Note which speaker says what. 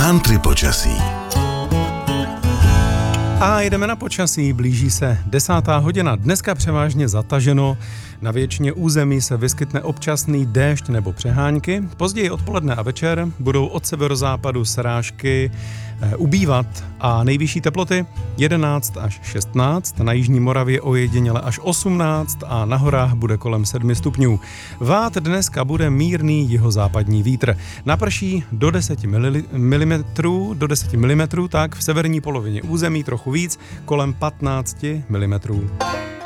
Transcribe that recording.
Speaker 1: Country počasí.
Speaker 2: A jdeme na počasí, blíží se 10. hodina, dneska převážně zataženo, na většině území se vyskytne občasný déšť nebo přehánky, později odpoledne a večer budou od severozápadu srážky ubývat a nejvyšší teploty 11 až 16, na jižní Moravě ojediněle až 18 a na horách bude kolem 7 stupňů. Vát dneska bude mírný jihozápadní vítr, naprší do 10 mm, tak v severní polovině území trochu víc, kolem 15 mm.